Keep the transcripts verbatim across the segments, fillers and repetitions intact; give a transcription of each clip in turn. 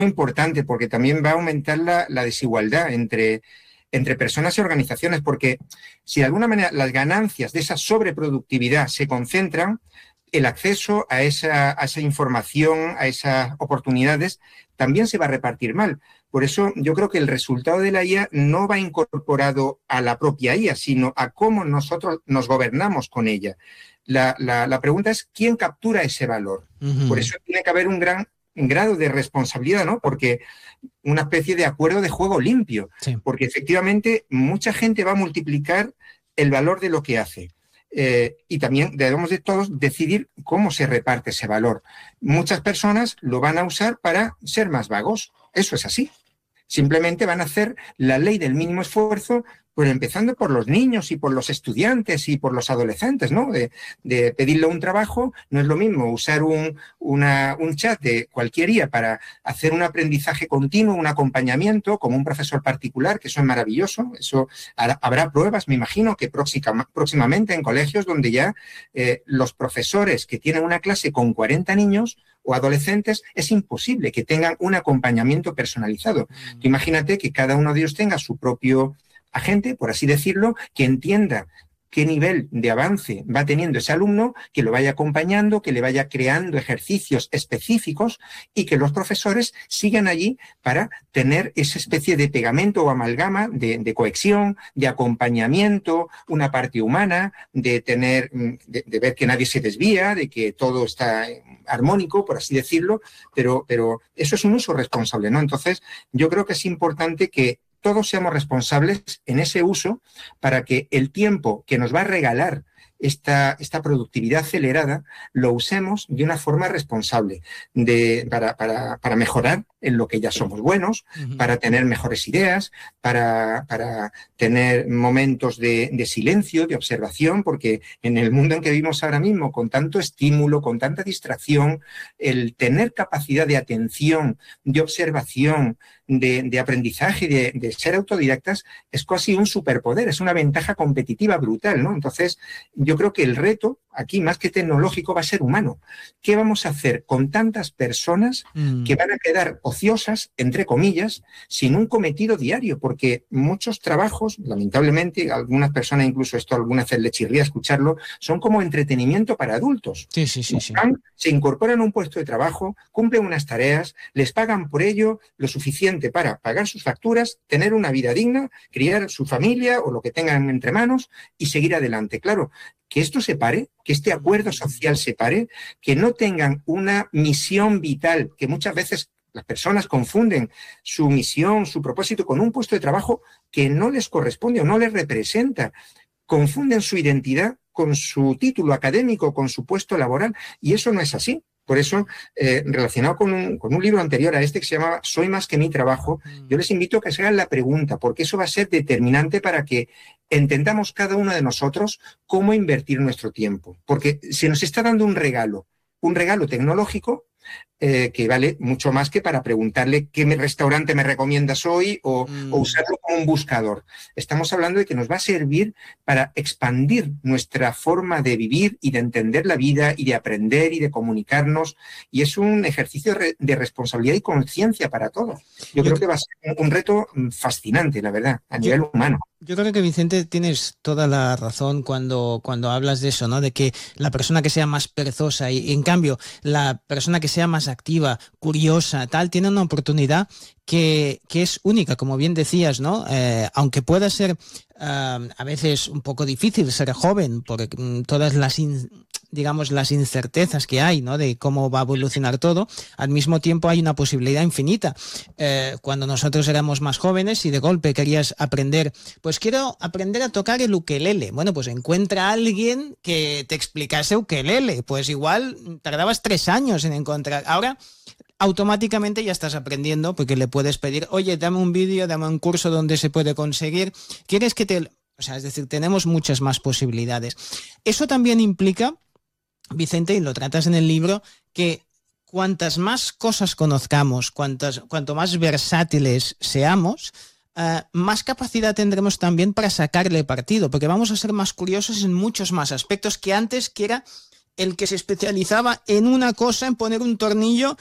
importante porque también va a aumentar la, la desigualdad entre, entre personas y organizaciones, porque si de alguna manera las ganancias de esa sobreproductividad se concentran, el acceso a esa, a esa información, a esas oportunidades, también se va a repartir mal. Por eso yo creo que el resultado de la I A no va incorporado a la propia I A, sino a cómo nosotros nos gobernamos con ella. La, la, la pregunta es ¿quién captura ese valor? Uh-huh. Por eso tiene que haber un gran grado de responsabilidad, ¿no? Porque una especie de acuerdo de juego limpio, sí. Porque efectivamente mucha gente va a multiplicar el valor de lo que hace. Eh, y también debemos de todos decidir cómo se reparte ese valor. Muchas personas lo van a usar para ser más vagos. Eso es así. Simplemente van a hacer la ley del mínimo esfuerzo, pues empezando por los niños y por los estudiantes y por los adolescentes, ¿no? De, de pedirle un trabajo, no es lo mismo usar un, una, un chat de cualquier I A para hacer un aprendizaje continuo, un acompañamiento, como un profesor particular, que eso es maravilloso. Eso hará, habrá pruebas, me imagino, que próxima, próximamente en colegios donde ya eh, los profesores que tienen una clase con cuarenta niños o adolescentes, es imposible que tengan un acompañamiento personalizado. Mm. Tú imagínate que cada uno de ellos tenga su propio agente, por así decirlo, que entienda qué nivel de avance va teniendo ese alumno, que lo vaya acompañando, que le vaya creando ejercicios específicos y que los profesores sigan allí para tener esa especie de pegamento o amalgama de, de cohesión, de acompañamiento, una parte humana, de tener, de, de ver que nadie se desvía, de que todo está armónico, por así decirlo, pero, pero eso es un uso responsable, ¿no? Entonces, yo creo que es importante que todos seamos responsables en ese uso para que el tiempo que nos va a regalar esta, esta productividad acelerada lo usemos de una forma responsable, de, para, para, para mejorar en lo que ya somos buenos, uh-huh. Para tener mejores ideas, para, para tener momentos de, de silencio, de observación, porque en el mundo en que vivimos ahora mismo, con tanto estímulo, con tanta distracción, el tener capacidad de atención, de observación, de, de aprendizaje, de, de ser autodidactas, es casi un superpoder, es una ventaja competitiva brutal, ¿no? Entonces, yo creo que el reto aquí, más que tecnológico, va a ser humano. ¿Qué vamos a hacer con tantas personas mm. que van a quedar ociosas, entre comillas, sin un cometido diario? Porque muchos trabajos, lamentablemente, algunas personas, incluso esto algunas veces le chirría escucharlo, son como entretenimiento para adultos. Sí, sí, sí, sí. Van, se incorporan a un puesto de trabajo, cumplen unas tareas, les pagan por ello lo suficiente para pagar sus facturas, tener una vida digna, criar su familia o lo que tengan entre manos y seguir adelante. Claro, que esto se pare, que este acuerdo social se pare, que no tengan una misión vital, que muchas veces las personas confunden su misión, su propósito con un puesto de trabajo que no les corresponde o no les representa. Confunden su identidad con su título académico, con su puesto laboral, y eso no es así. Por eso, eh, relacionado con un, con un libro anterior a este que se llama Soy más que mi trabajo, yo les invito a que se hagan la pregunta, porque eso va a ser determinante para que entendamos cada uno de nosotros cómo invertir nuestro tiempo. Porque se nos está dando un regalo, un regalo tecnológico eh, que vale mucho más que para preguntarle qué restaurante me recomiendas hoy o, mm. o usarlo como un buscador. Estamos hablando de que nos va a servir para expandir nuestra forma de vivir y de entender la vida y de aprender y de comunicarnos, y es un ejercicio de responsabilidad y conciencia para todos. Yo, yo creo que va a ser un reto fascinante, la verdad, a nivel yo, humano. Yo creo que, Vicente, tienes toda la razón cuando, cuando hablas de eso, ¿no? De que la persona que sea más perezosa y, y en cambio, la persona que sea más activa, curiosa, tal, tiene una oportunidad que, que es única, como bien decías, ¿no? Eh, aunque pueda ser uh, a veces un poco difícil ser joven por um, todas las, in, digamos, las incertezas que hay, ¿no? De cómo va a evolucionar todo, al mismo tiempo hay una posibilidad infinita. Eh, cuando nosotros éramos más jóvenes y de golpe querías aprender, pues quiero aprender a tocar el ukelele. Bueno, pues encuentra a alguien que te explicase ukelele. Pues igual tardabas tres años en encontrar. Ahora automáticamente ya estás aprendiendo porque le puedes pedir, oye, dame un vídeo, dame un curso donde se puede conseguir. ¿Quieres que te...? O sea, es decir, tenemos muchas más posibilidades. Eso también implica, Vicente, y lo tratas en el libro, que cuantas más cosas conozcamos, cuantas, cuanto más versátiles seamos, Uh, más capacidad tendremos también para sacarle partido, porque vamos a ser más curiosos en muchos más aspectos que antes, que era el que se especializaba en una cosa, en poner un tornillo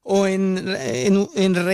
o en, en, en